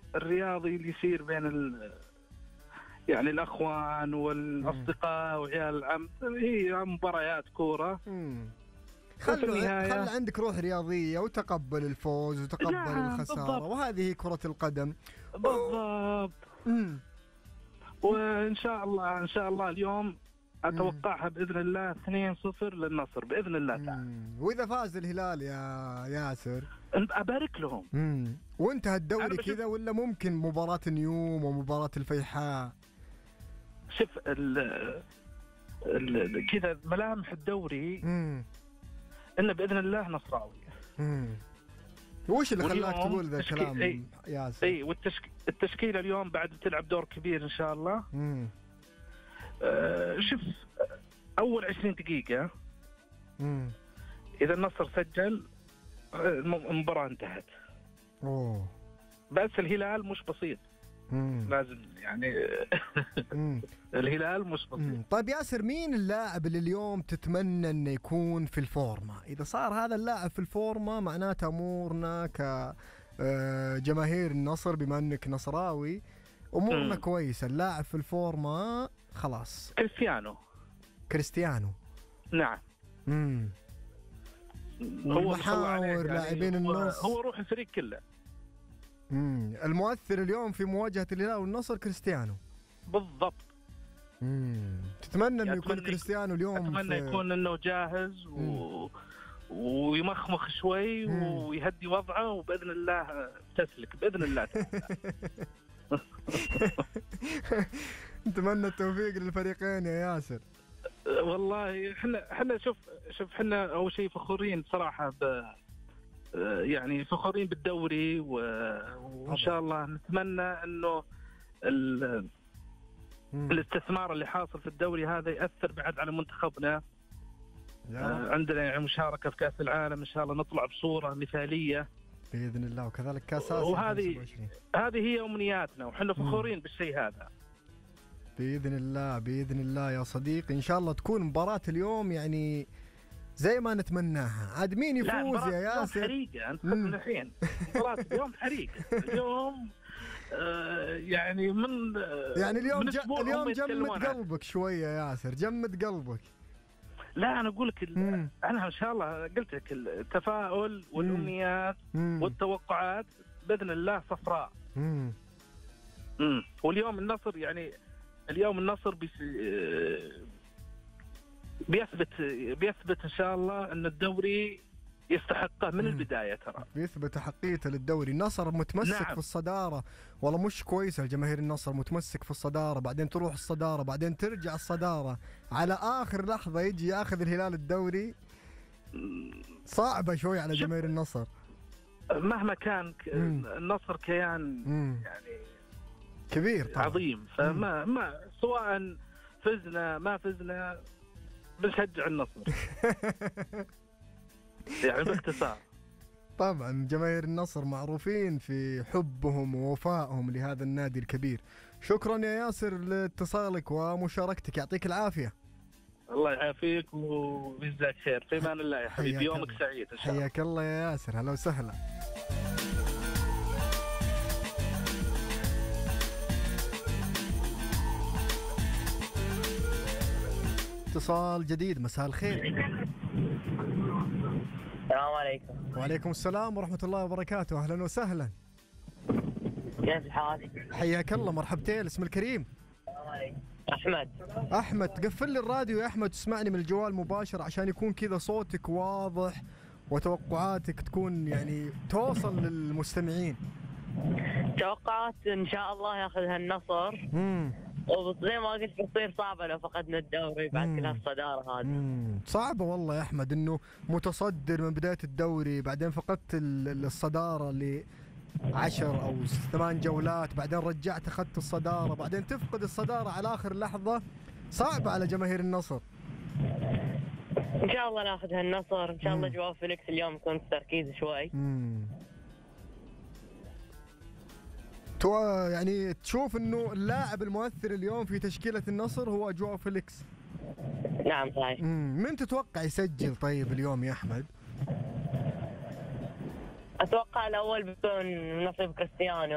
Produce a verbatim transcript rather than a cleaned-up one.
الرياضي اللي يصير بين ال يعني الأخوان والأصدقاء وعيال العم، هي مباريات كورة. خل خل عندك روح رياضية وتقبل الفوز وتقبل الخسارة، بالضبط. وهذه هي كرة القدم بالضبط. مم. وإن شاء الله إن شاء الله اليوم أتوقعها بإذن الله اثنين صفر للنصر بإذن الله تعالى. وإذا فاز الهلال يا ياسر أبارك لهم. مم. وانتهى الدوري كذا ولا ممكن مباراة نيوم ومباراة الفيحاء؟ شوف ال ال كذا ملامح الدوري مم. إنه بإذن الله نصراوي. مم. وش اللي خلاك تقول ذا الكلام اي ياسر؟ اي والتشك... التشكيلة اليوم بعد بتلعب دور كبير إن شاء الله. مم. آه شوف أول عشرين دقيقة مم. إذا النصر سجل المباراة انتهت. أوه. بس الهلال مش بسيط. مم. لازم يعني الهلال مش بسيط. مم. طيب ياسر، مين اللاعب اللي اليوم تتمنى انه يكون في الفورمة؟ اذا صار هذا اللاعب في الفورمة معناته امورنا كجماهير النصر بما انك نصراوي امورنا مم. كويسة. اللاعب في الفورمة خلاص. كريستيانو. كريستيانو نعم. امم هو محاور لاعبين يعني النص، هو روح الفريق كله. امم المؤثر اليوم في مواجهة الهلال والنصر كريستيانو. بالضبط. امم تتمنى انه يكون كريستيانو اليوم؟ اتمنى في... يكون انه جاهز و... ويمخمخ شوي مم. ويهدي وضعه وباذن الله تسلك باذن الله. نتمنى التوفيق للفريقين يا ياسر. والله احنا احنا شوف شوف احنا اول شيء فخورين صراحه ب يعني فخورين بالدوري و... وان شاء الله نتمنى انه ال... الاستثمار اللي حاصل في الدوري هذا يأثر بعد على منتخبنا. آه عندنا يعني مشاركة في كأس العالم إن شاء الله نطلع بصورة مثالية بإذن الله، وكذلك كأس آسيا. وهذه هذه هي أمنياتنا وحنا فخورين بالشيء هذا بإذن الله. بإذن الله يا صديقي، إن شاء الله تكون مباراة اليوم يعني زي ما نتمناها. عاد مين يفوز يا ياسر؟ حريقة أنت من الحين. مباراة اليوم حريقة اليوم. آه يعني من آه يعني اليوم ج... اليوم جمد قلبك شوية يا ياسر، جمد قلبك. لا أنا أقول لك أنا إن شاء الله قلت لك التفاؤل والأمنيات مم. والتوقعات بإذن الله صفراء. مم. مم. واليوم النصر يعني اليوم النصر بيس... بيثبت بيثبت إن شاء الله أن الدوري يستحقه من البداية. ترى بيثبت حقيته للدوري. النصر متمسك نعم. في الصدارة، والله مش كويسة الجماهير النصر، متمسك في الصدارة بعدين تروح الصدارة بعدين ترجع الصدارة على آخر لحظة يجي ياخذ الهلال الدوري. صعبة شوي على جماهير النصر. مهما كان مم. النصر كيان مم. يعني كبير طبعا. عظيم، فما ما سواء فزنا ما فزنا بنشجع النصر. يعني باختصار. طبعا جماهير النصر معروفين في حبهم ووفائهم لهذا النادي الكبير. شكرا يا ياسر لاتصالك ومشاركتك، يعطيك العافية. الله يعافيك ويجزاك خير. في امان الله يا حبيبي، يومك سعيد ان شاء الله. حياك الله يا ياسر، هلا وسهلا. اتصال جديد، مساء الخير. السلام عليكم. وعليكم السلام ورحمة الله وبركاته، أهلا وسهلا. كيف الحال؟ حياك الله، مرحبتين. اسم الكريم؟ أحمد. أحمد، تقفل لي الراديو يا أحمد تسمعني من الجوال مباشر عشان يكون كذا صوتك واضح وتوقعاتك تكون يعني توصل للمستمعين. توقعات إن شاء الله ياخذها النصر. امم وزي ما قلت بتصير صعبة لو فقدنا الدوري بعد كل هالصدارة هذه. صعبة والله يا أحمد، إنه متصدر من بداية الدوري بعدين فقدت الصدارة لعشر أو ثمان جولات بعدين رجعت أخذت الصدارة بعدين تفقد الصدارة على آخر لحظة. صعبة على جماهير النصر. إن شاء الله ناخذها النصر. إن شاء الله جواب فينيكس اليوم يكون التركيز شوي. مم. تو يعني تشوف انه اللاعب المؤثر اليوم في تشكيلة النصر هو جواو فيليكس. نعم صحيح. من تتوقع يسجل طيب اليوم يا احمد؟ اتوقع الاول بيكون نصيب كريستيانو.